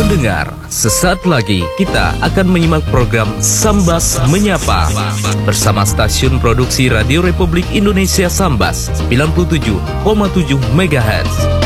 Pendengar, sesaat lagi kita akan menyimak program Sambas Menyapa bersama stasiun produksi Radio Republik Indonesia Sambas 97,7 MHz.